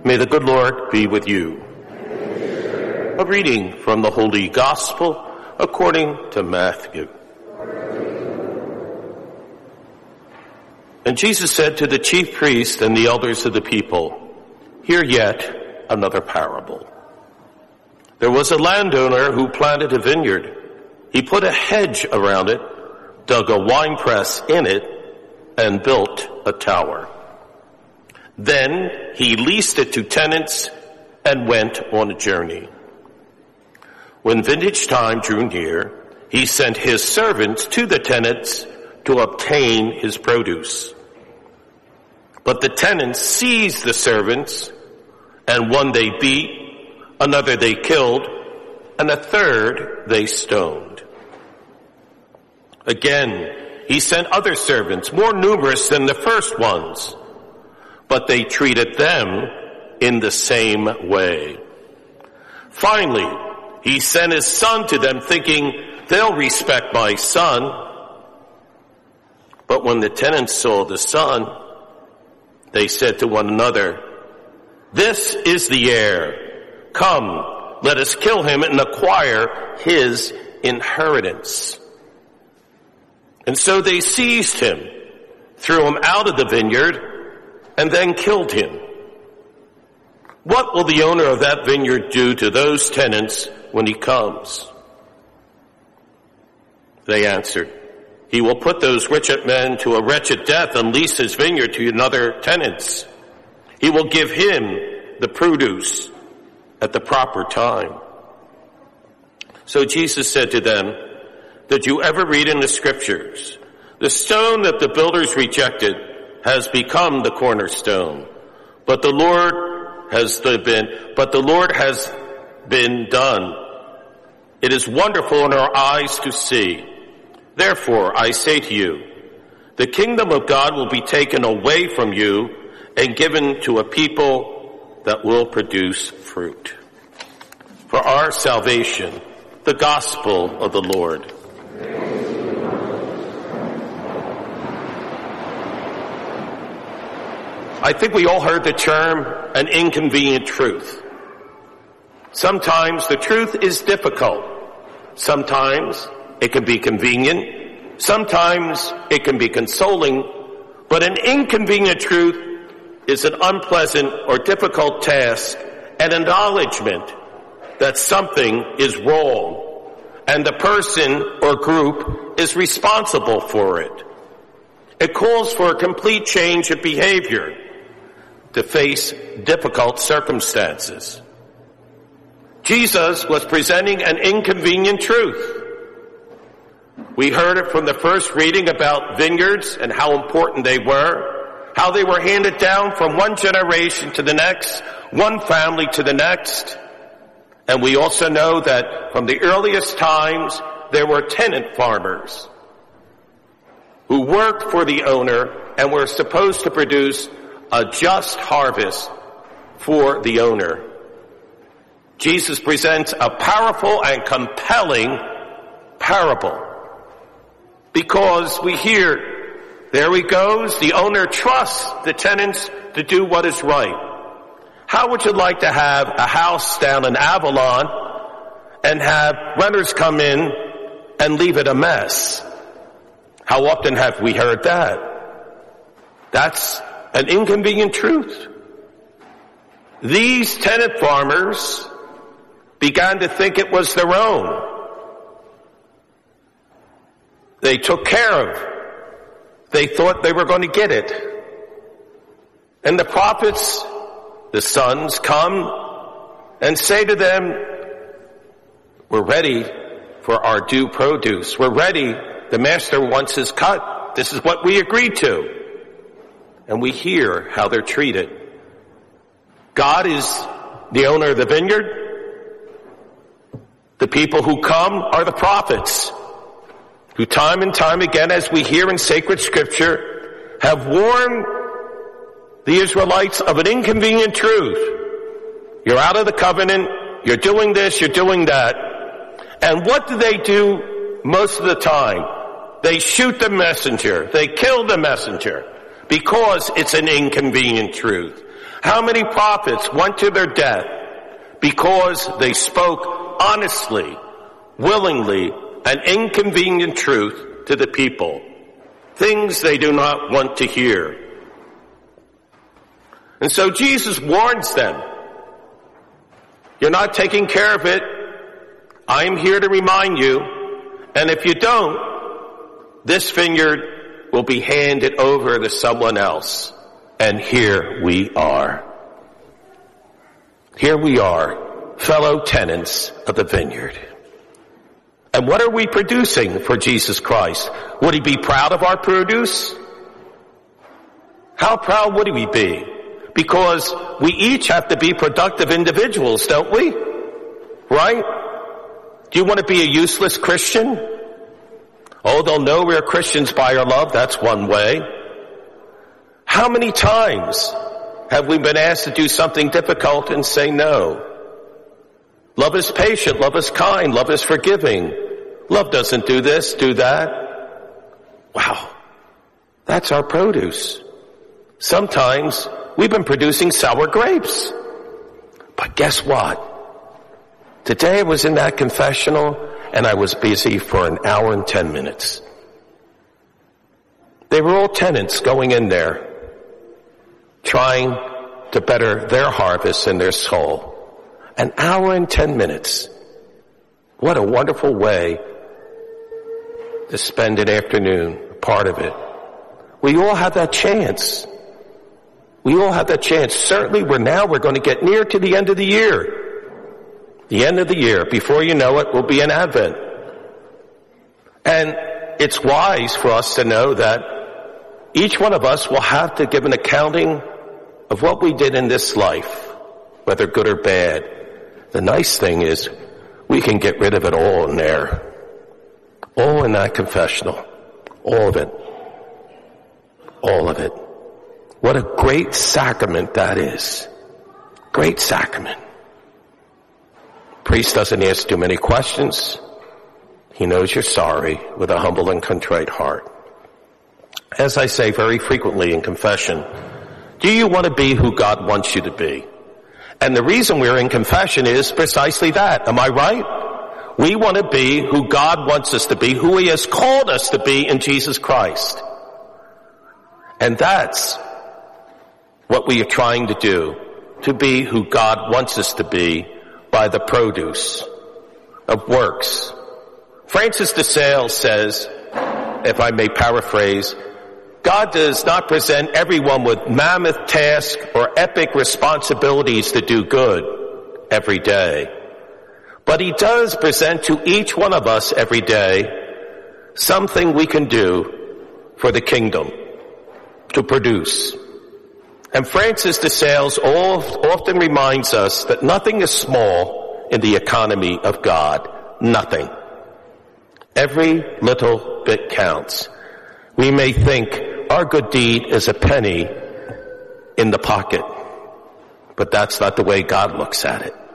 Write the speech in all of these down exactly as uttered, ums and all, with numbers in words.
May the good Lord be with you. A reading from the Holy Gospel according to Matthew. And Jesus said to the chief priests and the elders of the people, "Hear yet another parable. There was a landowner who planted a vineyard. He put a hedge around it, dug a winepress in it, and built a tower. Then he leased it to tenants and went on a journey. When vintage time drew near, he sent his servants to the tenants to obtain his produce. But the tenants seized the servants, and one they beat, another they killed, and a third they stoned. Again, he sent other servants, more numerous than the first ones, but they treated them in the same way. Finally, he sent his son to them, thinking, they'll respect my son. But when the tenants saw the son, they said to one another, this is the heir. Come, let us kill him and acquire his inheritance. And so they seized him, threw him out of the vineyard, and then killed him. What will the owner of that vineyard do to those tenants when he comes?" They answered, "He will put those wretched men to a wretched death and lease his vineyard to another tenants. He will give him the produce at the proper time." So Jesus said to them, "Did you ever read in the scriptures, the stone that the builders rejected has become the cornerstone, but the Lord has been, but the Lord has been done. It is wonderful in our eyes to see. Therefore, I say to you, the kingdom of God will be taken away from you and given to a people that will produce fruit." For our salvation, the gospel of the Lord. I think we all heard the term, an inconvenient truth. Sometimes the truth is difficult. Sometimes it can be convenient. Sometimes it can be consoling. But an inconvenient truth is an unpleasant or difficult task, an acknowledgement that something is wrong and the person or group is responsible for it. It calls for a complete change of behavior to face difficult circumstances. Jesus was presenting an inconvenient truth. We heard it from the first reading about vineyards and how important they were, how they were handed down from one generation to the next, one family to the next. And we also know that from the earliest times, there were tenant farmers who worked for the owner and were supposed to produce a just harvest for the owner. Jesus presents a powerful and compelling parable because we hear, there he goes, the owner trusts the tenants to do what is right. How would you like to have a house down in Avalon and have renters come in and leave it a mess? How often have we heard that? That's an inconvenient truth. These tenant farmers began to think it was their own. They took care of. They thought they were going to get it. And the prophets, the sons, come and say to them, we're ready for our due produce. We're ready. The master wants his cut. This is what we agreed to. And we hear how they're treated. God is the owner of the vineyard. The people who come are the prophets, who time and time again, as we hear in sacred scripture, have warned the Israelites of an inconvenient truth. You're out of the covenant. You're doing this. You're doing that. And what do they do most of the time? They shoot the messenger. They kill the messenger. because it's an inconvenient truth. How many prophets went to their death because they spoke honestly, willingly, an inconvenient truth to the people, things they do not want to hear. And so Jesus warns them, you're not taking care of it. I'm here to remind you. And if you don't, this vineyard will be handed over to someone else. And here we are. Here we are, fellow tenants of the vineyard. And what are we producing for Jesus Christ? Would he be proud of our produce? How proud would we be? Because we each have to be productive individuals, don't we? Right? Do you want to be a useless Christian? Oh, they'll know we're Christians by our love. That's one way. How many times have we been asked to do something difficult and say no? Love is patient. Love is kind. Love is forgiving. Love doesn't do this, do that. Wow. That's our produce. Sometimes we've been producing sour grapes. But guess what? Today I was in that confessional and I was busy for an hour and ten minutes. They were all tenants going in there, trying to better their harvest and their soul. An hour and ten minutes. What a wonderful way to spend an afternoon, part of it. We all have that chance. We all have that chance. Certainly we're now, we're going to get near to the end of the year. The end of the year. Before you know it, we'll be in Advent. And it's wise for us to know that each one of us will have to give an accounting of what we did in this life, whether good or bad. The nice thing is we can get rid of it all in there. All in that confessional. All of it. All of it. What a great sacrament that is. Great sacrament. Priest doesn't ask too many questions. He knows you're sorry with a humble and contrite heart. As I say very frequently in confession, do you want to be who God wants you to be? And the reason we're in confession is precisely that. Am I right? We want to be who God wants us to be, who he has called us to be in Jesus Christ. And that's what we are trying to do, to be who God wants us to be by the produce of works. Francis de Sales says, if I may paraphrase, God does not present everyone with mammoth tasks or epic responsibilities to do good every day. But he does present to each one of us every day something we can do for the kingdom, to produce. And Francis de Sales often reminds us that nothing is small in the economy of God. Nothing. Every little bit counts. We may think our good deed is a penny in the pocket, but that's not the way God looks at it.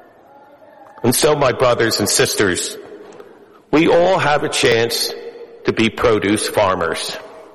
And so, my brothers and sisters, we all have a chance to be produce farmers.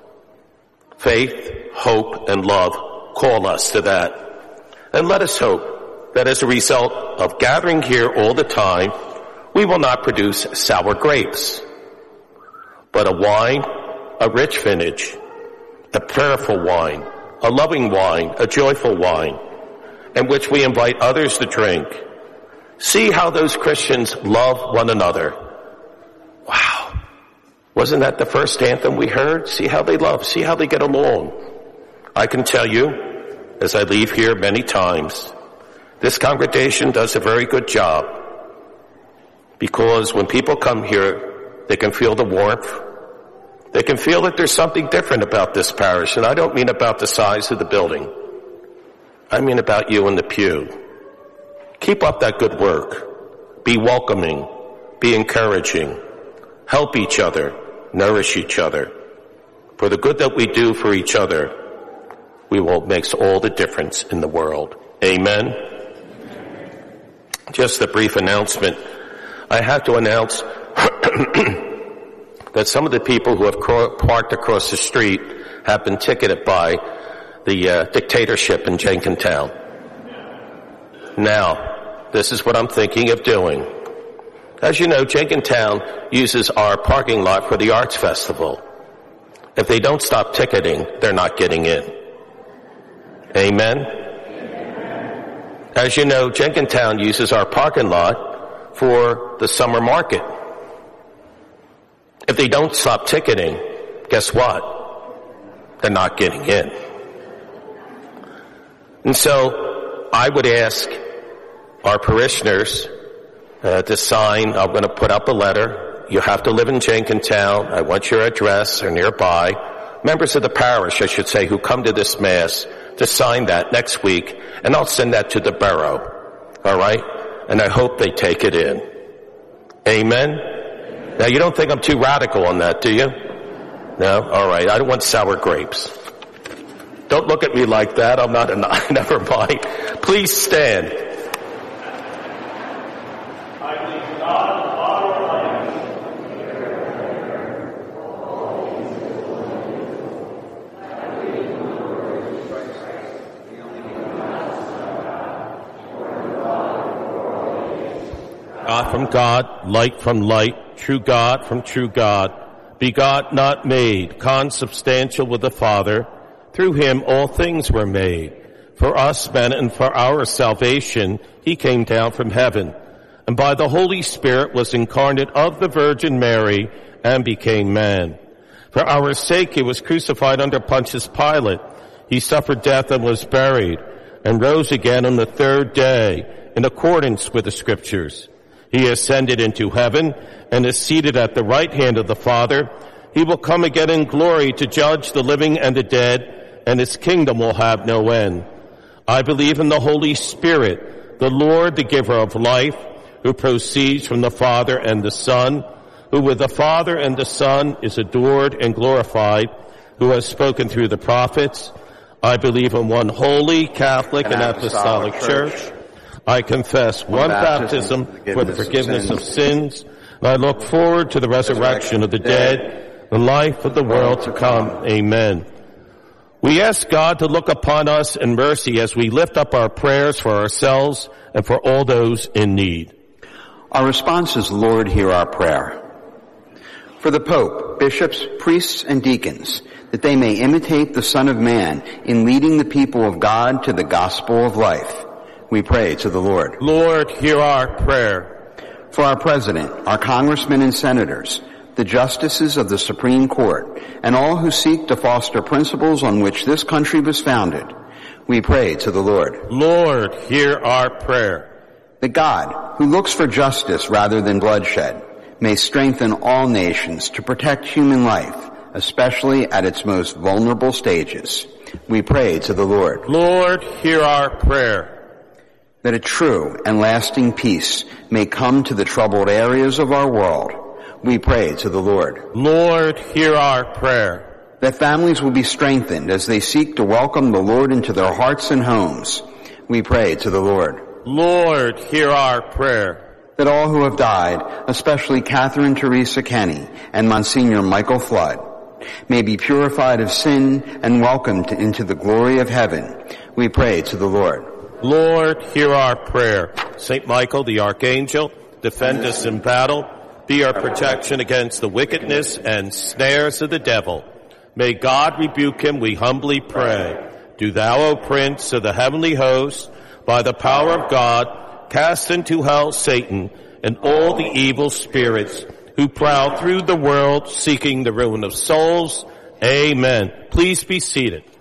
Faith, hope, and love call us to that. And let us hope that as a result of gathering here all the time, we will not produce sour grapes, but a wine, a rich vintage, a prayerful wine, a loving wine, a joyful wine, in which we invite others to drink. See how those Christians love one another. Wow. Wasn't that the first anthem we heard? See how they love. See how they get along. I can tell you, as I leave here many times, this congregation does a very good job, because when people come here, they can feel the warmth. They can feel that there's something different about this parish, and I don't mean about the size of the building. I mean about you in the pew. Keep up that good work. Be welcoming. Be encouraging. Help each other. Nourish each other. For the good that we do for each other, we will make all the difference in the world. Amen. Just a brief announcement. I have to announce that some of the people who have parked across the street have been ticketed by the uh, dictatorship in Jenkintown. Now, this is what I'm thinking of doing. As you know, Jenkintown uses our parking lot for the Arts Festival. If they don't stop ticketing, they're not getting in. Amen? As you know, Jenkintown uses our parking lot for the summer market. If they don't stop ticketing, guess what? They're not getting in. And so I would ask our parishioners uh, to sign. I'm going to put up a letter. You have to live in Jenkintown. I want your address or nearby. Members of the parish, I should say, who come to this Mass, to sign that next week, and I'll send that to the borough. All right? And I hope they take it in. Amen? Now, you don't think I'm too radical on that, do you? No? All right. I don't want sour grapes. Don't look at me like that. I'm not a, never mind. Please stand. I believe God, the Father God from God, light from light, true God from true God, begot not made, consubstantial with the Father. Through him all things were made. For us men and for our salvation he came down from heaven, and by the Holy Spirit was incarnate of the Virgin Mary and became man. For our sake he was crucified under Pontius Pilate. He suffered death and was buried, and rose again on the third day in accordance with the Scriptures. He ascended into heaven and is seated at the right hand of the Father. He will come again in glory to judge the living and the dead, and his kingdom will have no end. I believe in the Holy Spirit, the Lord, the giver of life, who proceeds from the Father and the Son, who with the Father and the Son is adored and glorified, who has spoken through the prophets. I believe in one holy, Catholic, and, and apostolic, apostolic church. church. I confess one, one baptism, baptism for the forgiveness of sins. Of sins. And I look forward to the resurrection of the dead, the life of the world to come. Amen. We ask God to look upon us in mercy as we lift up our prayers for ourselves and for all those in need. Our response is, Lord, hear our prayer. For the Pope, bishops, priests, and deacons, that they may imitate the Son of Man in leading the people of God to the gospel of life, we pray to the Lord. Lord, hear our prayer. For our President, our congressmen and senators, the justices of the Supreme Court, and all who seek to foster principles on which this country was founded, we pray to the Lord. Lord, hear our prayer. That God, who looks for justice rather than bloodshed, may strengthen all nations to protect human life, especially at its most vulnerable stages. We pray to the Lord. Lord, hear our prayer. That a true and lasting peace may come to the troubled areas of our world, we pray to the Lord. Lord, hear our prayer. That families will be strengthened as they seek to welcome the Lord into their hearts and homes, we pray to the Lord. Lord, hear our prayer. That all who have died, especially Catherine Teresa Kenny and Monsignor Michael Flood, may be purified of sin and welcomed into the glory of heaven, we pray to the Lord. Lord, hear our prayer. Saint Michael, the Archangel, defend us in battle. Be our protection against the wickedness and snares of the devil. May God rebuke him, we humbly pray. Do thou, O Prince of the heavenly host, by the power of God, cast into hell Satan and all the evil spirits who prowl through the world seeking the ruin of souls. Amen. Please be seated.